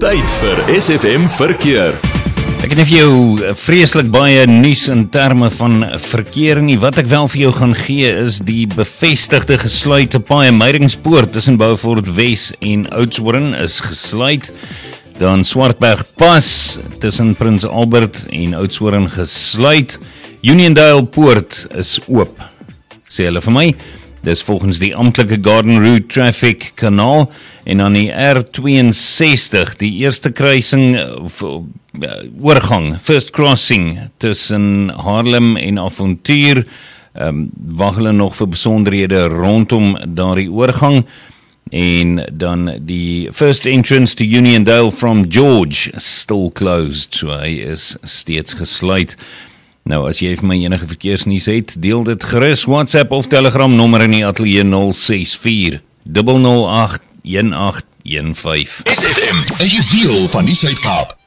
Tyd vir SFM Verkeer. Ek het nie vir jou vreeslik baie nuus in terme van verkeer nie. Wat ek wel vir jou gaan gee is die bevestigde gesluite paaie. Meiringspoort tussen Beaufort Wes en Oudtshoorn is gesluit. Dan Swartberg Pas tussen Prins Albert en Oudtshoorn gesluit. Uniondale Poort is oop, sê hulle vir my. Dis volgens die amptelike Garden Route Traffic kanaal. En dan die R62, die eerste kruising, oorgang, first crossing tussen Haarlem en Avontuur. Wag hulle nog vir besonderhede rondom daardie oorgang. En dan die first entrance to Uniondale from George still closed, so hy is steeds gesluit. Nou, as jy vir my enige verkeersnuus het, deel dit gerus. WhatsApp of Telegram nommer in die ateljee 064 008 1815. SFM, 'n juweel van die Suid-Kaap.